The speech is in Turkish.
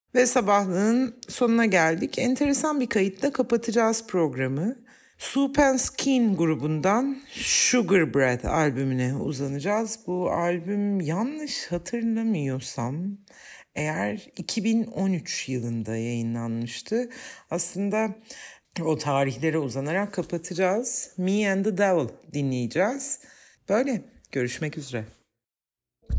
Ve sabahlığın sonuna geldik. Enteresan bir kayıtla kapatacağız programı. Soup and Skin grubundan Sugar Bread albümüne uzanacağız. Bu albüm yanlış hatırlamıyorsam eğer 2013 yılında yayınlanmıştı. Aslında o tarihlere uzanarak kapatacağız. Me and the Devil dinleyeceğiz. Böyle görüşmek üzere.